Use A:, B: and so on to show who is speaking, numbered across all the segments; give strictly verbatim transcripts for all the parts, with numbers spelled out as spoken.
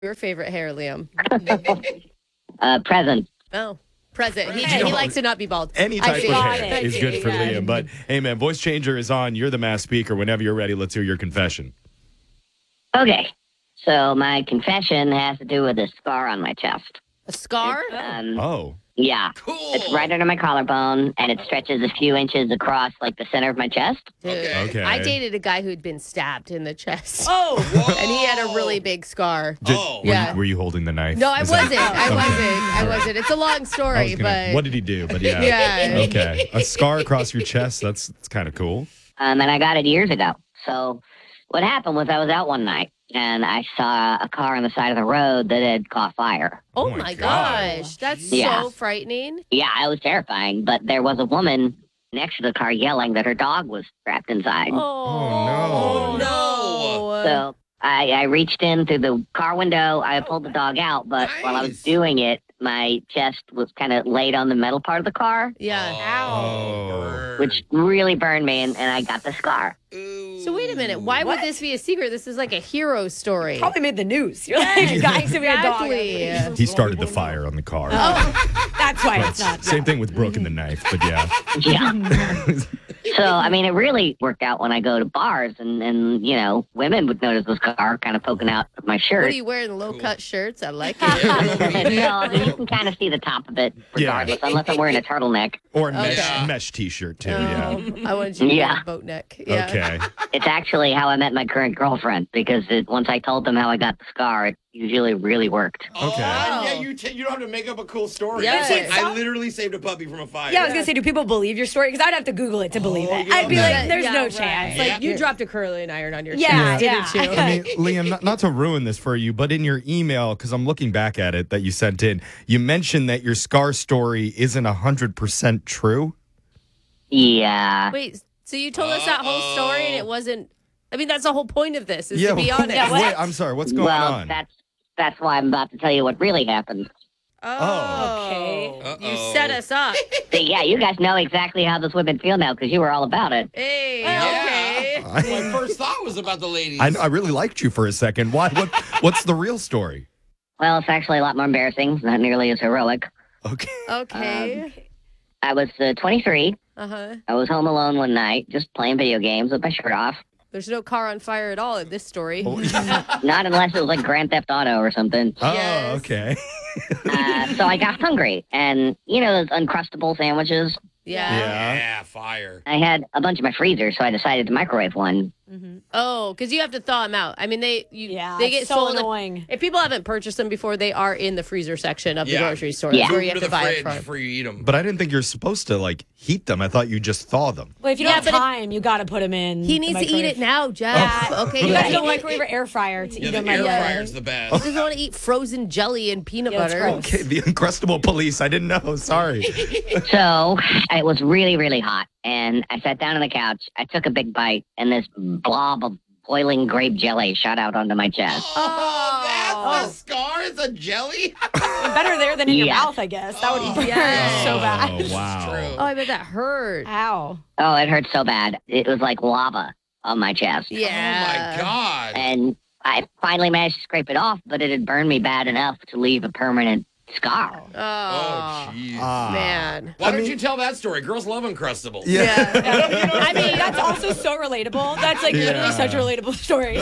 A: Your favorite hair, Liam?
B: uh, present.
A: Oh, present. He,
C: You
A: he
C: know,
A: likes to not be bald.
C: Any
A: I
C: type
A: see.
C: of
D: Got
C: hair
D: it.
C: is good for
D: Yeah.
C: Liam. But hey, man, voice changer is on. You're the mass speaker. Whenever you're ready, let's hear your confession.
B: Okay. So my confession has to do with a scar on my chest.
A: A scar?
B: Um,
C: Oh,
B: yeah.
E: Cool.
B: It's right under my collarbone, and it stretches a few inches across, like, the center of my chest.
A: Dude,
E: Okay.
C: Okay.
A: I dated a guy who'd been stabbed in the chest.
D: Oh,
E: Whoa.
A: And he had a really big scar.
C: Did-
E: Oh.
C: were,
A: Yeah.
C: you, were you holding the knife?
A: No, I
C: Is that-
A: wasn't. I
C: Okay.
A: wasn't. I wasn't. It's a long
C: I was
A: story,
C: gonna-
A: but
C: what did he do? But yeah.
A: Yeah.
C: Okay. A scar across your chest. That's, that's kind of cool.
B: Um, and I got it years ago. So what happened was I was out one night, and I saw a car on the side of the road that had caught fire.
A: oh,
C: Oh my
A: my
C: God.
A: gosh, that's
B: Yeah.
A: so frightening.
B: Yeah, it was terrifying, but there was a woman next to the car yelling that her dog was trapped inside.
A: Oh,
C: no.
A: no.
B: So I, I reached in through the car window. I pulled the dog out, but while I was
E: Nice.
B: doing it, my chest was kind of laid on the metal part of the car,
A: Yeah.
C: Oh.
E: burn.
B: which really burned me, and, and I got the scar.
E: Ooh.
A: So wait a minute. Why would
D: What?
A: this be a secret? This is like a hero story.
D: probably made the news. You're like, guys, we had a dog.
A: Exactly.
C: He started the fire on the car.
A: Oh,
D: That's why it's not.
C: Same thing with Brooke and the knife, but yeah.
B: Yeah. So, I mean, it really worked out when I go to bars, and, and you know, women would notice the scar kind of poking out of my
A: what
B: shirt.
A: are you wearing? Low cut shirts? I like it.
B: No, I mean, you can kind of see the top of it regardless, unless I'm wearing a turtleneck.
C: Or a mesh,
E: Okay.
C: mesh t-shirt, too. Yeah.
A: Um, I wanted you to
B: Yeah.
A: yeah. boat neck. Yeah.
C: Okay.
B: It's actually how I met my current girlfriend, because it, once I told them how I got the scar, it usually really worked.
E: Oh,
C: Okay.
E: yeah, you, t- you don't have to make up a cool story.
A: Yeah.
E: It's like,
D: It's like-
E: I literally saved a puppy from a fire.
D: Yeah, I was gonna say, do people believe your story? Because I'd have to Google it to believe
E: Oh,
D: it.
E: yeah.
D: I'd be
E: Yeah.
D: like, there's
A: Yeah,
D: no
A: right.
D: chance.
A: It's
D: Like,
A: like you dropped a curling iron on your
D: Yeah,
A: chest,
D: yeah.
A: didn't you?
C: I mean, Liam, not, not to ruin this for you, but in your email, because I'm looking back at it that you sent in, you mentioned that your scar story isn't one hundred percent true.
B: Yeah.
A: Wait, so you told us that whole story and it wasn't. I mean, that's the whole point of this, is
C: yeah,
A: to be honest.
D: Yeah, what?
C: Wait, I'm sorry. What's going
B: well,
C: on?
B: that's that's why I'm about to tell you what really happened.
A: Oh,
D: Okay.
A: You
E: Uh-oh.
A: set us up.
B: See, yeah, you guys know exactly how this women feel now, because you were all about it.
A: Hey,
E: Yeah.
A: okay.
C: I,
E: My first thought was about the ladies.
C: I, I really liked you for a second. Why? What? What's the real story?
B: Well, it's actually a lot more embarrassing, not nearly as heroic.
C: Okay.
A: Okay.
B: I was uh, twenty-three.
A: Uh huh.
B: I was home alone one night, just playing video games with my shirt off.
A: There's no car on fire at all in this story.
C: Oh,
B: Not unless it was like Grand Theft Auto or something.
A: Yes.
C: okay.
B: Uh, so I got hungry, and you know those Uncrustable sandwiches?
A: Yeah.
C: Yeah.
E: Yeah, fire.
B: I had a bunch in my freezer, so I decided to microwave one.
A: Oh, because you have to thaw them out. I mean, they you,
D: Yeah,
A: they
D: it's
A: get
D: so
A: sold.
D: annoying.
A: If people haven't purchased them before, they are in the freezer section of the
E: Yeah.
A: grocery store.
B: Yeah.
A: That's where
E: Move
A: you have
E: to
A: to
E: the
A: buy it
E: fridge
A: from.
E: before you eat them.
C: But I didn't think you're supposed to like heat them. I thought you just thaw them.
D: Well, if you
A: Yeah,
D: don't
A: but
D: have
A: if-
D: time, you got to put them in.
A: He
D: the
A: needs to eat
D: microwave.
A: it now, Jeff.
D: Yeah.
A: Okay,
D: You guys
A: guys
D: don't microwave or air fryer to
E: yeah,
D: eat
E: the
D: them.
E: air
D: like
E: fryer's the best.
A: He doesn't want to eat frozen jelly and peanut
D: Yeah, that's
A: butter.
D: gross.
C: Okay, the Uncrustable police. I didn't know. Sorry.
B: So it was really, really hot, and I sat down on the couch. I took a big bite, and this blob of boiling grape jelly shot out onto my chest.
E: Oh, that's
A: Oh.
E: the scar? It's a jelly?
D: Better there than in your
B: Yeah.
D: mouth, I guess. That would burn
A: yes.
D: so bad.
C: Oh, wow.
E: True.
A: Oh, I bet that hurt.
D: Ow.
B: Oh, it hurt so bad. It was like lava on my chest.
A: Yeah.
E: Oh, my God.
B: And I finally managed to scrape it off, but it had burned me bad enough to leave a permanent scar.
E: Oh,
A: Oh,
E: jeez.
C: Ah.
A: man.
E: Why
C: I
E: don't
C: mean-
E: you tell that story? Girls love Uncrustables.
C: Yeah.
A: Yeah.
D: I mean, that's also so relatable. That's like
C: Yeah.
D: literally such a relatable story.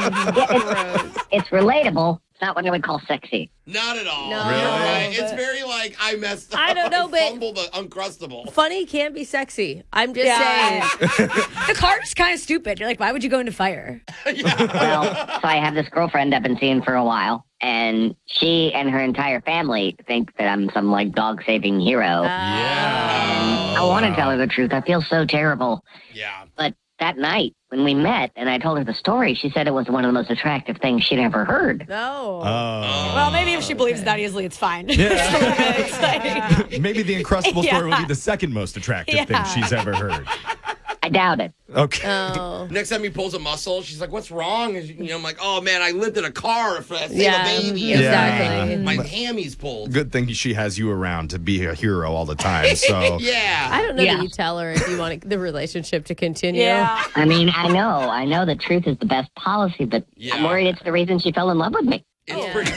B: It's relatable. It's not what I would call sexy.
E: Not at all.
A: No.
E: You're
C: Really?
E: right. It's
A: But-
E: very like, I messed up.
A: I don't know, but-
E: fumbled the Uncrustable.
A: Funny can be sexy. I'm just
D: Yeah.
A: saying.
D: The car's kind of stupid. You're like, why would you go into fire?
B: Well, so I have this girlfriend I've been seeing for a while, and she and her entire family think that I'm some like dog saving hero.
C: Yeah.
B: I want to tell her the truth. I feel so terrible.
E: Yeah.
B: But that night when we met and I told her the story, she said it was one of the most attractive things she'd ever heard.
A: No.
C: Oh.
D: Well, maybe if she believes that easily, it's fine.
C: Yeah.
D: It's like-
C: Maybe the Uncrustable
D: Yeah.
C: story will be the second most attractive
D: Yeah.
C: thing she's ever heard.
B: I doubt it.
C: Okay.
A: Oh.
E: Next time he pulls a muscle, she's like, "What's wrong?" And, you know, I'm like, "Oh man, I lived in a car for a
A: Yeah,
E: baby.
C: Yeah.
A: exactly.
E: My hammy's pulled."
C: Good thing she has you around to be a hero all the time. So
E: Yeah.
A: I don't know
B: Yeah.
A: that you tell her if you want the relationship to continue.
D: yeah.
B: I mean, I know. I know the truth is the best policy, but
E: Yeah.
B: I'm worried it's the reason she fell in love with me.
E: It's
A: Yeah.
E: pretty